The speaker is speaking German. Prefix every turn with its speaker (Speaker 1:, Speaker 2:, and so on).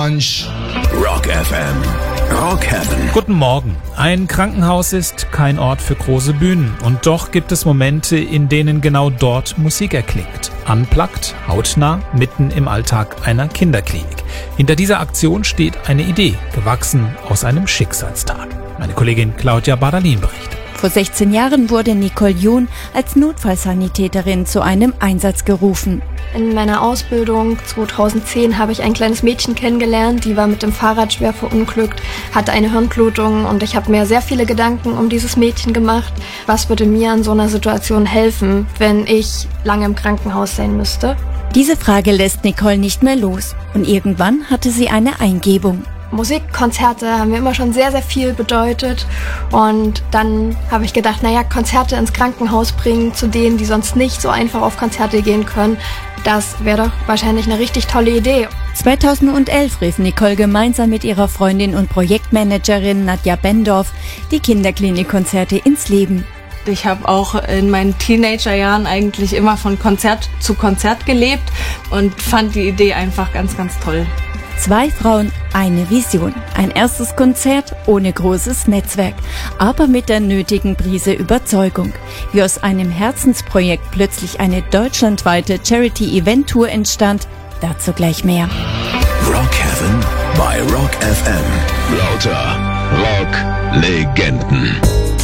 Speaker 1: Lunch.
Speaker 2: Rock FM. Rock Heaven.
Speaker 3: Guten Morgen. Ein Krankenhaus ist kein Ort für große Bühnen. Und doch gibt es Momente, in denen genau dort Musik erklingt. Unplugged, hautnah, mitten im Alltag einer Kinderklinik. Hinter dieser Aktion steht eine Idee, gewachsen aus einem Schicksalstag. Meine Kollegin Claudia Bardalin berichtet.
Speaker 4: Vor 16 Jahren wurde Nicole Jun als Notfallsanitäterin zu einem Einsatz gerufen.
Speaker 5: In meiner Ausbildung 2010 habe ich ein kleines Mädchen kennengelernt, die war mit dem Fahrrad schwer verunglückt, hatte eine Hirnblutung und ich habe mir sehr viele Gedanken um dieses Mädchen gemacht. Was würde mir in so einer Situation helfen, wenn ich lange im Krankenhaus sein müsste?
Speaker 4: Diese Frage lässt Nicole nicht mehr los und irgendwann hatte sie eine Eingebung.
Speaker 5: Musikkonzerte haben mir immer schon sehr, sehr viel bedeutet und dann habe ich gedacht, Konzerte ins Krankenhaus bringen zu denen, die sonst nicht so einfach auf Konzerte gehen können, das wäre doch wahrscheinlich eine richtig tolle Idee.
Speaker 4: 2011 rief Nicole gemeinsam mit ihrer Freundin und Projektmanagerin Nadja Bendorf die Kinderklinikkonzerte ins Leben.
Speaker 6: Ich habe auch in meinen Teenagerjahren eigentlich immer von Konzert zu Konzert gelebt und fand die Idee einfach ganz, ganz toll.
Speaker 4: 2 Frauen, eine Vision. Ein erstes Konzert ohne großes Netzwerk, aber mit der nötigen Prise Überzeugung. Wie aus einem Herzensprojekt plötzlich eine deutschlandweite Charity-Event-Tour entstand, dazu gleich mehr.
Speaker 2: Rock Heaven bei Rock FM. Lauter Rock-Legenden.